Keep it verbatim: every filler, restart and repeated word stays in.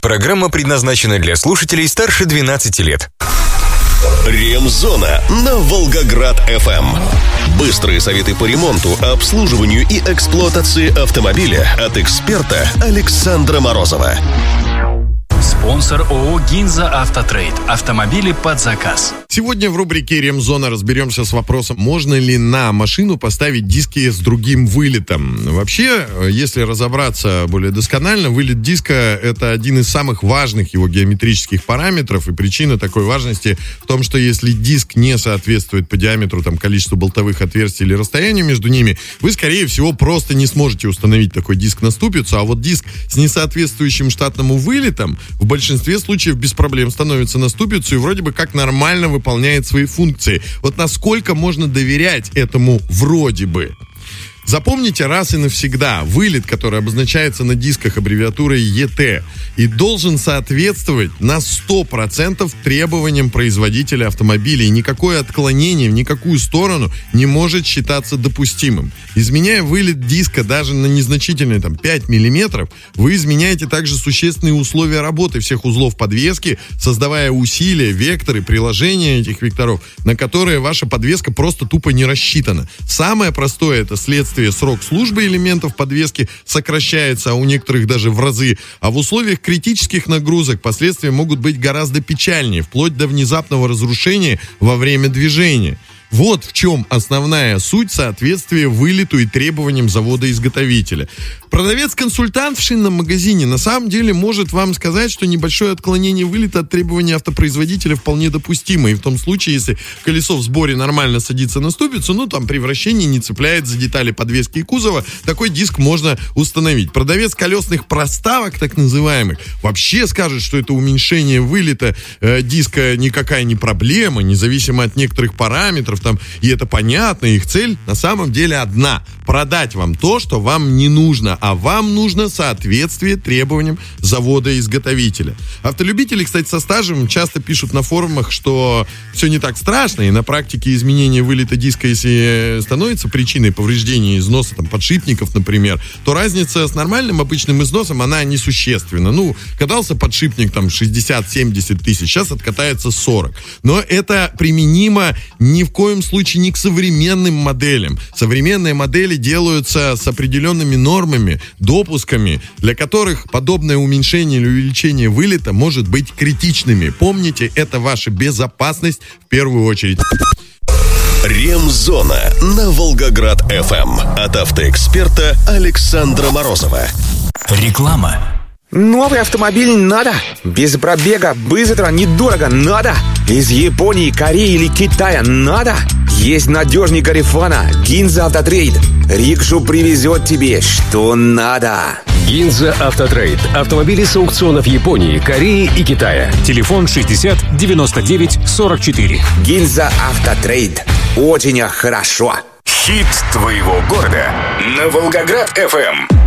Программа предназначена для слушателей старше двенадцати лет. Ремзона на Волгоград эф эм. Быстрые советы по ремонту, обслуживанию и эксплуатации автомобиля от эксперта Александра Морозова. Спонсор ООО «Гинза Автотрейд». Автомобили под заказ. Сегодня в рубрике «Ремзона» разберемся с вопросом, можно ли на машину поставить диски с другим вылетом. Вообще, если разобраться более досконально, вылет диска – это один из самых важных его геометрических параметров, и причина такой важности в том, что если диск не соответствует по диаметру, там, количеству болтовых отверстий или расстоянию между ними, вы, скорее всего, просто не сможете установить такой диск на ступицу, а вот диск с несоответствующим штатному вылетом в большинстве случаев без проблем становится на ступицу и вроде бы как нормально выполняет свои функции. Вот насколько можно доверять этому вроде бы? Запомните раз и навсегда, вылет, который обозначается на дисках аббревиатурой и ти, и должен соответствовать на сто процентов требованиям производителя автомобиля, и никакое отклонение в никакую сторону не может считаться допустимым. Изменяя вылет диска даже на незначительные там, пять миллиметров, вы изменяете также существенные условия работы всех узлов подвески, создавая усилия, векторы, приложения этих векторов, на которые ваша подвеска просто тупо не рассчитана. Самое простое — это следствие срок службы элементов подвески сокращается, а у некоторых даже в разы. А в условиях критических нагрузок последствия могут быть гораздо печальнее, вплоть до внезапного разрушения во время движения. Вот в чем основная суть соответствия вылету и требованиям завода-изготовителя. Продавец-консультант в шинном магазине на самом деле может вам сказать, что небольшое отклонение вылета от требований автопроизводителя вполне допустимо. И в том случае, если колесо в сборе нормально садится на ступицу, ну там при вращении не цепляет за детали подвески и кузова, такой диск можно установить. Продавец колесных проставок, так называемых, вообще скажет, что это уменьшение вылета э, диска никакая не проблема, независимо от некоторых параметров, там, и это понятно, их цель на самом деле одна – продать вам то, что вам не нужно, а вам нужно соответствие требованиям завода-изготовителя. Автолюбители, кстати, со стажем часто пишут на форумах, что все не так страшно, и на практике изменение вылета диска, если становится причиной повреждения износа там, подшипников, например, то разница с нормальным обычным износом, она несущественна. Ну, катался подшипник там шестьдесят-семьдесят тысяч, сейчас откатается сорок. Но это применимо ни в коем случае не к современным моделям. Современные модели делаются с определенными нормами, допусками, для которых подобное уменьшение или увеличение вылета может быть критичными. Помните, это ваша безопасность в первую очередь. Ремзона на Волгоград эф эм от автоэксперта Александра Морозова. Реклама. Новый автомобиль надо? Без пробега, быстро, недорого надо? Из Японии, Кореи или Китая надо? Есть надежный Гарифана, Гинза Автотрейд. Рикшу привезет тебе, что надо. Гинза Автотрейд. Автомобили с аукционов Японии, Кореи и Китая. Телефон шестьдесят девяносто девять сорок четыре. Гинза Автотрейд. Очень хорошо. Хит твоего города на Волгоград эф эм.